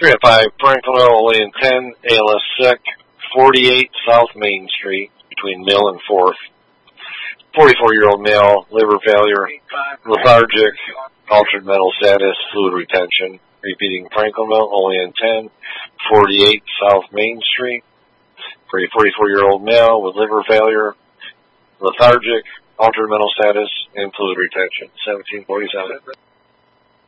305 Franklin Olean 10, ALS sick, 48 South Main Street, between Mill and 4th. 44-year-old male, liver failure, lethargic, altered mental status, fluid retention. Repeating, Franklin Olean 10, 48 South Main Street, for a 44-year-old male with liver failure, lethargic, altered mental status, and fluid retention. 1747.